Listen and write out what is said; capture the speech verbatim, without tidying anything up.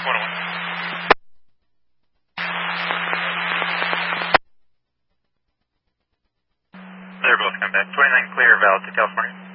one oh one. They're both coming back. twenty-nine clear, valid to California.